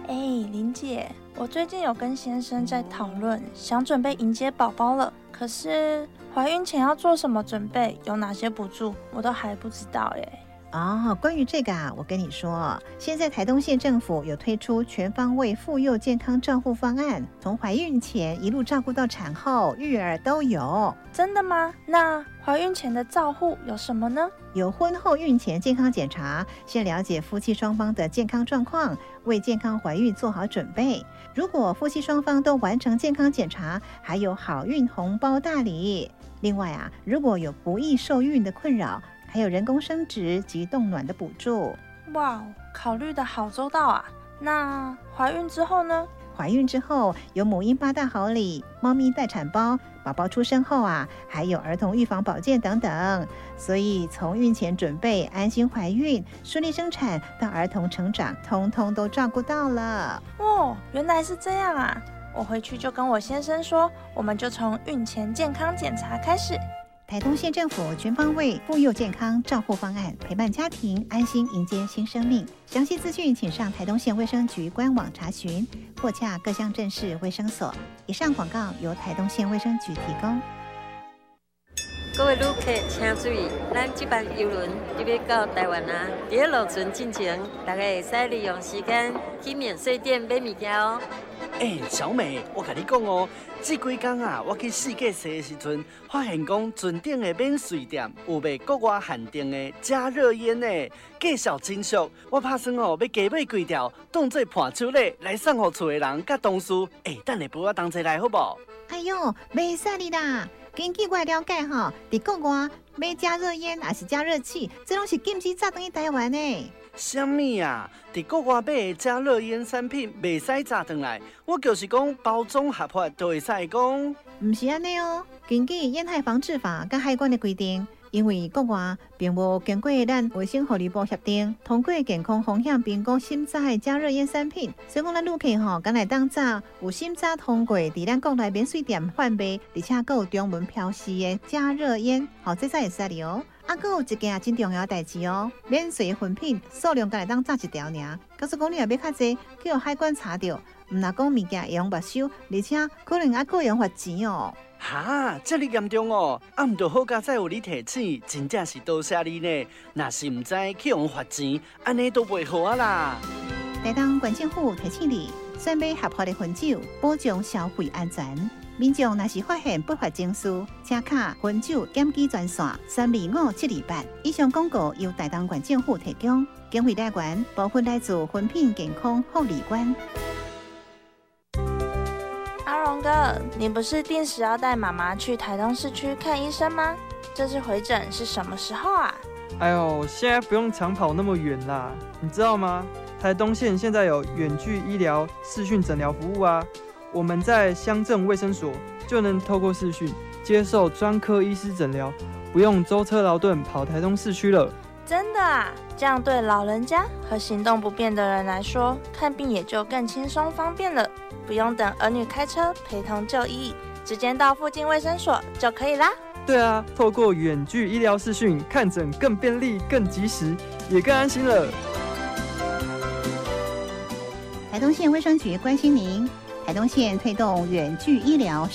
林姐，我最近有跟先生在讨论，想准备迎接宝宝了，可是怀孕前要做什么准备，有哪些补助，我都还不知道耶。 关于这个我跟你说，现在台东县政府有推出全方位妇幼健康照护方案，从怀孕前一路照顾到产后、育儿都有。 真的吗？那怀孕前的照护有什么呢？ 有婚后孕前健康检查，先了解夫妻双方的健康状况，为健康怀孕做好准备。如果夫妻双方都完成健康检查，还有好运红包大礼。另外如果有不易受孕的困扰，还有人工生殖及冻卵的补助。 哇，考虑的好周到啊！那怀孕之后呢？ 怀孕之后有母婴8大好礼、猫咪待产包，宝宝出生后还有儿童预防保健等等。所以从孕前准备、安心怀孕、顺利生产到儿童成长，通通都照顾到了。 原来是这样啊！我回去就跟我先生说，我们就从孕前健康检查开始。 台东县政府全方位妇幼健康照护方案，陪伴家庭安心迎接新生命。详细资讯请上台东县卫生局官网查询，或洽各乡镇市卫生所。以上广告由台东县卫生局提供。 各位旅客请注意，咱这班邮轮就要到台湾啦。在落船进前，大家会使利用时间去免税店买物件哦。 小美，我跟你讲哦，这几天我去世界踅的时阵，发现讲船顶的免税店有卖国外限定的加热烟呢，介绍真俗。我打算要加买几条，当做伴手礼来送给厝的人甲同事。等下陪我同齐来好不好？ 哎呦，袂使你啦！根据我了解在国外买加热烟还是加热器，这拢是禁止炸回去台湾的。 什么啊？在国外买的加热烟产品袂使炸回来，我就是讲包装合法就会使讲。 不是安尼哦，根据烟害防治法甲海关的规定，因为国外并无经过咱卫生福利部协定，通过健康风险评估审查的加热烟产品，所以讲咱旅客敢来当炸有审查通过，伫咱国内免税店贩卖，而且还有中文标示的加热烟，这才会使哩哦。还有一件真重要的代志哦，免税的粉品数量敢来当炸一条尔，假使讲你若要较济，去海关查到，唔若讲物件会用没收，而且可能还用罚钱哦。 这么严重哦！唔就好佳再有你提醒，真正是多谢你呢。若是唔知去用罚钱，安尼都袂好啊啦。 台东县政府提醒你，选买合法的烟酒，保障消费安全。民众若是发现不法情事，请卡烟酒检举专线325-728。以上广告由台东县政府提供，经费来源部分来自烟品健康护理官。 阿荣哥，你不是定时要带妈妈去台东市区看医生吗？这次回诊是什么时候啊？ 哎呦，现在不用常跑那么远啦，你知道吗？台东县现在有远距医疗视讯诊疗服务啊。我们在乡镇卫生所就能透过视讯接受专科医师诊疗，不用舟车劳顿跑台东市区了。 真的啊？这样对老人家和行动不便的人来说，看病也就更轻松方便了，不用等儿女开车陪同就医，直接到附近卫生所就可以啦。 对啊，透过远距医疗视讯看诊更便利、更及时，也更安心了。 台东县卫生局关心您。台东县推动远距医疗